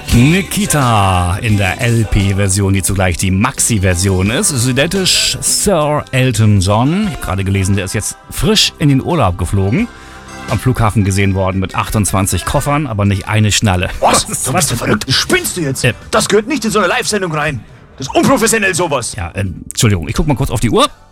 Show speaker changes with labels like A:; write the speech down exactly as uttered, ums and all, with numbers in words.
A: Nikita in der L P-Version, die zugleich die Maxi-Version ist. Ist identisch Sir Elton John. Ich habe gerade gelesen, der ist jetzt frisch in den Urlaub geflogen. Am Flughafen gesehen worden mit achtundzwanzig Koffern, aber nicht eine Schnalle.
B: Was? Du bist du verrückt? Spinnst du jetzt? Äh, das gehört nicht in so eine Live-Sendung rein. Das ist unprofessionell, sowas.
A: Ja, äh, Entschuldigung, ich guck mal kurz auf die Uhr.